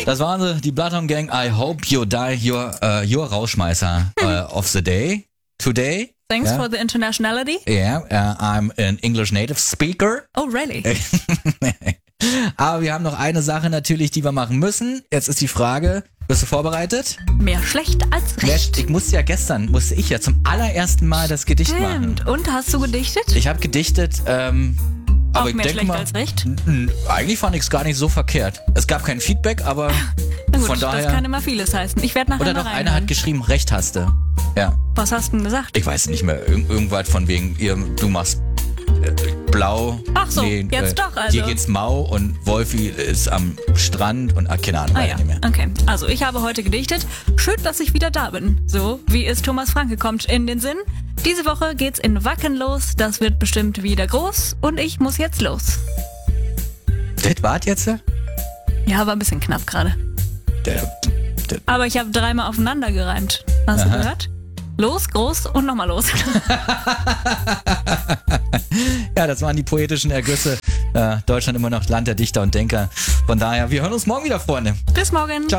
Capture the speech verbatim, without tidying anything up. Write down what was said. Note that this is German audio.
Das waren sie, die Bloodhound Gang. I hope you die your, uh, your Rauschmeißer uh, of the day today. Thanks yeah. for the internationality. Yeah, uh, I'm an English native speaker. Oh, really? Aber wir haben noch eine Sache natürlich, die wir machen müssen. Jetzt ist die Frage, bist du vorbereitet? Mehr schlecht als recht. Ich musste ja gestern, musste ich ja zum allerersten Mal das Gedicht Stimmt. machen. Und, hast du gedichtet? Ich habe gedichtet, ähm... Auch aber ich mehr denke schlecht mal, als recht? n- n- eigentlich fand ich es gar nicht so verkehrt. Es gab kein Feedback, aber Na gut, von daher... das kann immer vieles heißen. Ich werde nachher Oder mal doch, einer reinhören. hat geschrieben, Recht hast du. Ja, Was hast du denn gesagt? ich weiß nicht mehr. Irg- irgendwas von wegen, ihr, du machst äh, blau. Ach so, jetzt doch also. Dir geht's mau und Wolfi ist am Strand und, ah, keine Ahnung, Ah weiß ja, ich nicht mehr. okay. Also ich habe heute gedichtet. Schön, dass ich wieder da bin. So, wie es Thomas Franke kommt in den Sinn. Diese Woche geht's in Wacken los. Das wird bestimmt wieder groß. Und ich muss jetzt los. Das war's jetzt? Ja, war ein bisschen knapp gerade. Der, der, Aber ich habe dreimal aufeinander gereimt. Hast Aha. du gehört? Los, groß und nochmal los. ja, das waren die poetischen Ergüsse. Äh, Deutschland immer noch Land der Dichter und Denker. Von daher, wir hören uns morgen wieder, Freunde. Bis morgen. Ciao.